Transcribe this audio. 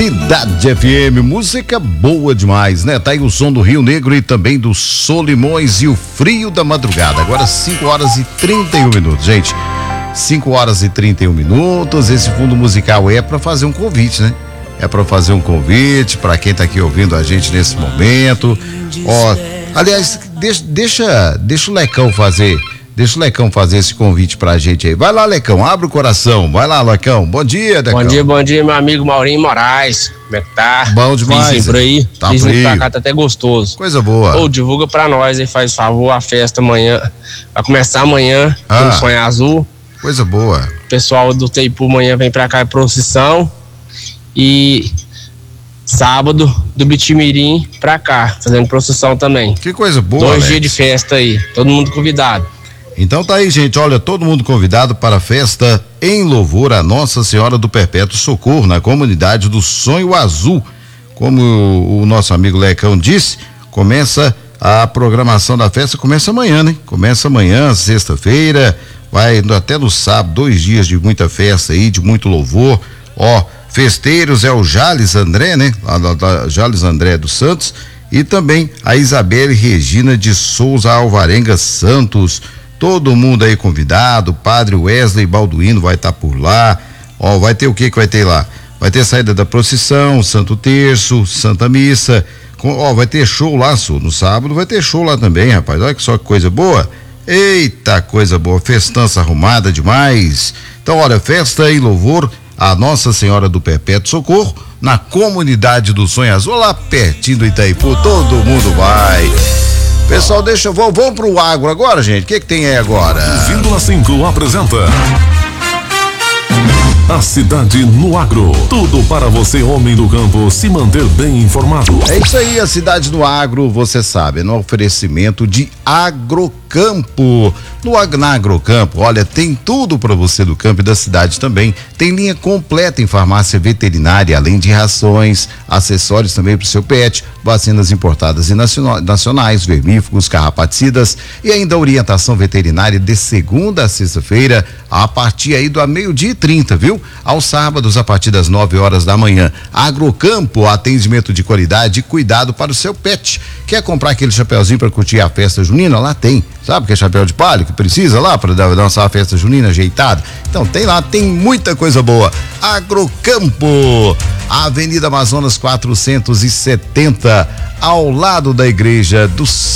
Cidade FM, música boa demais, né? Tá aí o som do Rio Negro e também do Solimões e o frio da madrugada. Agora 5h31, gente. 5h31. Esse fundo musical é pra fazer um convite, né? É pra fazer um convite pra quem tá aqui ouvindo a gente nesse momento. Ó, aliás, deixa o Lecão fazer. Deixa o Lecão fazer esse convite pra gente aí. Vai lá, Lecão, abre o coração. Vai lá, Lecão. Bom dia, Lecão. Bom dia, meu amigo Maurinho Moraes. Como é que tá? Bom demais. Frizinho por aí. Tá Frizinho frio. pra cá tá até gostoso. Coisa boa. Ô, divulga pra nós aí, faz favor, a festa amanhã. Vai começar amanhã, no Sonho Azul. Coisa boa. O pessoal do Teipu amanhã vem pra cá em procissão. E sábado do Bitimirim pra cá, fazendo procissão também. Que coisa boa, 2 Alex. dias de festa aí, todo mundo convidado. Então tá aí, gente, olha, todo mundo convidado para a festa em louvor a Nossa Senhora do Perpétuo Socorro, na comunidade do Sonho Azul. Como o nosso amigo Lecão disse, começa a programação da festa, começa amanhã, né? Começa amanhã, sexta-feira, vai até no sábado, 2 dias de muita festa aí, de muito louvor. Ó, festeiros é o Jales André, né? Da Jales André dos Santos, e também a Isabelle Regina de Souza Alvarenga Santos. Todo mundo aí convidado, Padre Wesley Balduino vai estar por lá. Ó, vai ter o que vai ter lá? Vai ter saída da procissão, Santo Terço, Santa Missa. Ó, vai ter show lá, no sábado vai ter show lá também, rapaz. Olha que só que coisa boa. Eita, coisa boa, festança arrumada demais. Então, olha, festa em louvor a Nossa Senhora do Perpétuo Socorro, na comunidade do Sonho Azul, lá pertinho do Itaipu, todo mundo vai. Pessoal, vamos pro agro agora, gente. O que tem aí agora? 5 apresenta A Cidade no Agro. Tudo para você, homem do campo, se manter bem informado. É isso aí, a Cidade no Agro, você sabe, no oferecimento de Agrocampo. Na Agrocampo, olha, tem tudo para você do campo e da cidade também. Tem linha completa em farmácia veterinária, além de rações, acessórios também para o seu pet, vacinas importadas e nacionais, vermífugos, carrapaticidas e ainda orientação veterinária de segunda a sexta-feira, a partir aí do 12h30, viu? Aos sábados, a partir das 9h da manhã. Agrocampo, atendimento de qualidade e cuidado para o seu pet. Quer comprar aquele chapeuzinho para curtir a festa junina? Lá tem. Sabe que é chapéu de palha que precisa lá para dançar a festa junina ajeitada? Então tem lá, tem muita coisa boa. Agrocampo, Avenida Amazonas 470, ao lado da Igreja do